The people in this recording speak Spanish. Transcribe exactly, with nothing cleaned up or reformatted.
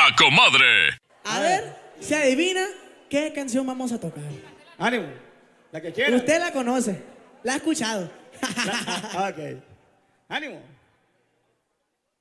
La Comadre. A ver, se adivina qué canción vamos a tocar. Ánimo, la que quiera. Usted la conoce, la ha escuchado. La- ah, ok. Ánimo.